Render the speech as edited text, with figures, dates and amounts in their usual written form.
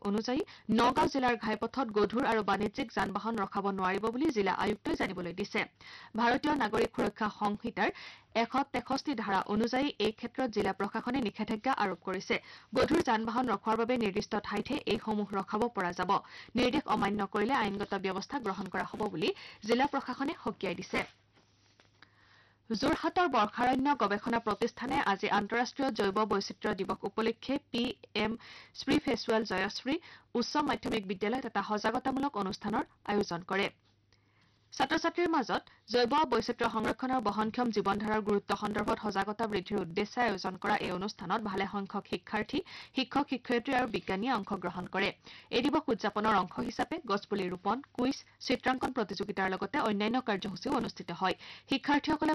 অনুযায়ী নগাঁও জিলাৰ ঘাইপথত গধুৰ আৰু বাণিজ্যিক যান-বাহন ৰখাব নোৱাৰিব বুলি জিলা আয়ুক্তই জানিবলৈ দিছে ভাৰতীয় নাগৰিক সুৰক্ষা সংহিতাৰ 163 ধাৰা অনুযায়ী এই ক্ষেত্ৰত জিলা প্ৰশাসনে নিষেধাজ্ঞা আৰোপ কৰিছে গধুৰ যান-বাহন ৰখোৱাৰ বাবে নিৰ্দিষ্ট ঠাইতে এইসমূহ ৰখাব পৰা যাব নিৰ্দেশ অমান্য কৰিলে আইনগত ব্যৱস্থা গ্ৰহণ কৰা হ'ব বুলি জিলা প্ৰশাসনে সকীয়াই দিছে যোৰহাটৰ বৰ্ষাৰণ্য গৱেষণা প্ৰতিষ্ঠানে আজি আন্তঃৰাষ্ট্ৰীয় জৈৱ বৈচিত্ৰ্য দিৱস উপলক্ষে PM শ্ৰী ফেচুৱেল জয়শ্ৰী উচ্চ মাধ্যমিক বিদ্যালয়ত এটা সজাগতামূলক অনুষ্ঠানৰ আয়োজন কৰে ছাত্ৰ-ছাত্ৰীৰ মাজত জৈৱ বৈচিত্ৰ্য সংৰক্ষণৰ বহনক্ষম জীৱনধাৰাৰ গুৰুত্ব সন্দৰ্ভত সজাগতা বৃদ্ধিৰ উদ্দেশ্যে আয়োজন কৰা এই অনুষ্ঠানত ভালে সংখ্যক শিক্ষাৰ্থী শিক্ষক-শিক্ষয়িত্ৰী আৰু বিজ্ঞানীয়ে অংশগ্ৰহণ কৰে এই দিৱস উদযাপনৰ অংশ হিচাপে গছপুলি ৰোপণ কুইজ চিত্ৰাংকন প্ৰতিযোগিতাৰ লগতে অন্যান্য কাৰ্যসূচীও অনুষ্ঠিত হয় শিক্ষাৰ্থীসকলে